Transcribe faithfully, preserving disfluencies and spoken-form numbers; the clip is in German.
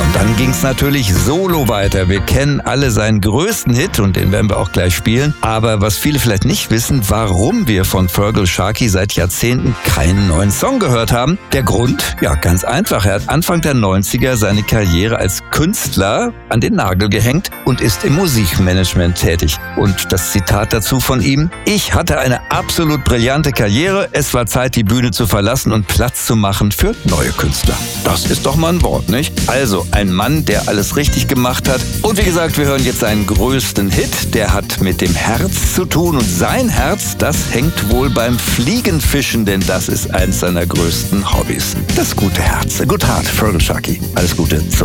und dann ging's natürlich solo weiter. Wir kennen alle seinen größten Hit und den werden wir auch gleich spielen. Aber was viele vielleicht nicht wissen, warum wir von Feargal Sharkey seit Jahrzehnten keinen neuen Song gehört haben. Der Grund? Ja, ganz einfach. Er hat Anfang der neunziger seine Karriere als Künstler an den Nagel gehängt und ist im Musikmanagement tätig. Und das Zitat dazu von ihm: Ich hatte eine absolut brillante Karriere. Es war Zeit, die Bühne zu verlassen und Platz zu machen für neue Künstler. Das ist doch mal ein Wort, nicht? Also ein Mann, der alles richtig gemacht hat. Und wie gesagt, wir hören jetzt seinen größten Hit. Der hat mit dem Herz zu tun. Und sein Herz, das hängt wohl beim Fliegenfischen, denn das ist eins seiner größten Hobbys. Das gute Herz. Good Heart, Feargal Sharkey. Alles Gute zum